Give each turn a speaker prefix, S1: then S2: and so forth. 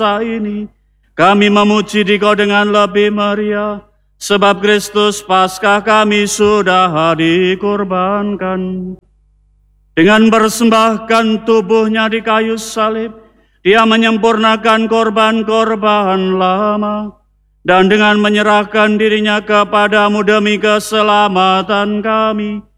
S1: ini, kami memuji Dikau dengan lebih meriah, sebab Kristus Paskah kami sudah dikorbankan. Dengan persembahkan tubuhnya di kayu salib, Dia menyempurnakan korban-korban lama, dan dengan menyerahkan dirinya kepadamu demi keselamatan kami,